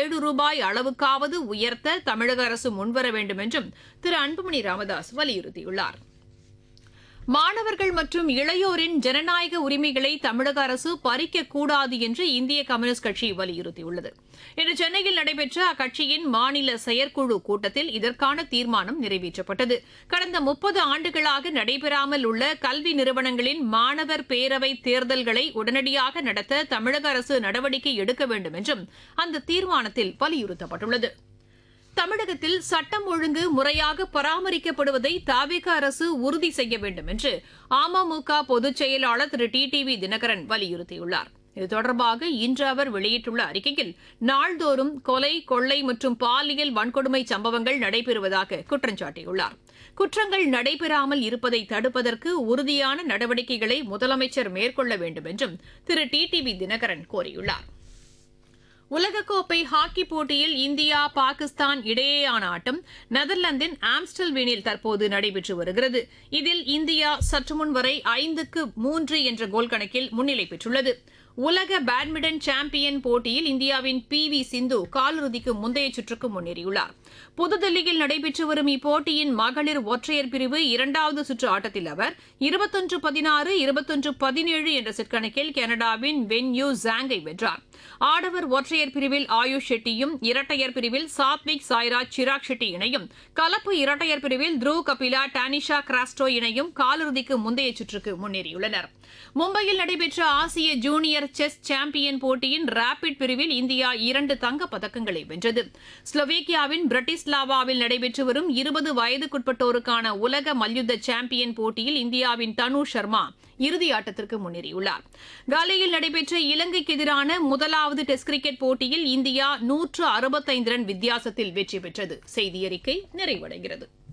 ரூபாய் அளவுக்காவது உயர்த்த தமிழக அரசு முன்வர வேண்டும் என்றும் திரு அன்புமணி ராமதாஸ் வலியுறுத்தியுள்ளார். மாணவர்கள் மற்றும் இளையோரின் ஜனநாயக உரிமைகளை தமிழக அரசு பறிக்கக்கூடாது என்று இந்திய கம்யூனிஸ்ட் கட்சி வலியுறுத்தியுள்ளது. இன்று சென்னையில் நடைபெற்ற அக்கட்சியின் மாநில செயற்குழு கூட்டத்தில் இதற்கான தீர்மானம் நிறைவேற்றப்பட்டது. கடந்த 30 ஆண்டுகளாக நடைபெறாமல் உள்ள கல்வி நிறுவனங்களின் மாணவர் பேரவை தேர்தல்களை உடனடியாக நடத்த தமிழக அரசு நடவடிக்கை எடுக்க வேண்டும் என்றும் அந்த தீர்மானத்தில் வலியுறுத்தப்பட்டுள்ளது. தமிழகத்தில் சட்டம் ஒழுங்கு முறையாக பராமரிக்கப்படுவதை தவிக அரசு உறுதி செய்ய வேண்டும் என்று அமமுக பொதுச் செயலாளர் திரு டிடிவி தினகரன் வலியுறுத்தியுள்ளார். இது தொடர்பாக இன்று அவர் வெளியிட்டுள்ள அறிக்கையில் நாள்தோறும் கொலை, கொள்ளை மற்றும் பாலியல் வன்கொடுமை சம்பவங்கள் நடைபெறுவதாக குற்றம் சாட்டியுள்ளார். குற்றங்கள் நடைபெறாமல் இருப்பதை தடுப்பதற்கு உறுதியான நடவடிக்கைகளை முதலமைச்சர் மேற்கொள்ள வேண்டும் என்றும் திரு டிடிவி தினகரன் கோரியுள்ளார். உலகக்கோப்பை ஹாக்கி போட்டியில் இந்தியா, பாகிஸ்தான் இடையேயான ஆட்டம் நெதர்லாந்தின் ஆம்ஸ்டல்வீனில் தற்போது நடைபெற்று வருகிறது. இதில் இந்தியா சற்றுமுன் வரை 5-3 என்ற கோல் கணக்கில் முன்னிலை பெற்றுள்ளது. உலக பேட்மிண்டன் சாம்பியன் போட்டியில் இந்தியாவின் PV சிந்து காலிறுதிக்கு முந்தைய சுற்றுக்கு முன்னேறியுள்ளார். புதுதில்லியில் நடைபெற்று வரும் இப்போட்டியின் மகளிர் ஒற்றையர் பிரிவு 2வது சுற்று ஆட்டத்தில் அவர் 21-16, 21-17 என்ற செட் கணக்கில் கனடாவின் வென் யூ ஜாங்கை வென்றார். ஆடவர் ஒற்றையர் பிரிவில் ஆயுஷ் ஷெட்டியும், இரட்டையர் பிரிவில் சாத்விக் சாய்ராஜ் சிராக் ஷெட்டி இணையும், கலப்பு இரட்டையர் பிரிவில் த்ருவ் கபிலா டானிஷா கிராஸ்டோ இணையும் காலிறுதிக்கு முந்தைய சுற்றுக்கு முன்னேறியுள்ளனர். மும்பையில் நடைபெற்ற ஆசிய ஜூனியர் செஸ் சாம்பியன் போட்டியின் ரேபிட் பிரிவில் இந்தியா 2 தங்கப் பதக்கங்களை வென்றது. ஸ்லோவேக்கியாவின் பிரட்டிஸ்லாவாவில் நடைபெற்று வரும் 20 வயதுக்குட்பட்டோருக்கான உலக மல்யுத்த சாம்பியன் போட்டியில் இந்தியாவின் தனு சர்மா இறுதி ஆட்டத்திற்கு முன்னேறியுள்ளார். காலியில் நடைபெற்ற இலங்கைக்கு எதிரான முதலாவது டெஸ்ட் கிரிக்கெட் போட்டியில் இந்தியா 165 ரன் வித்தியாசத்தில் வெற்றி பெற்றது. செய்தியறிக்கை நிறைவடைகிறது.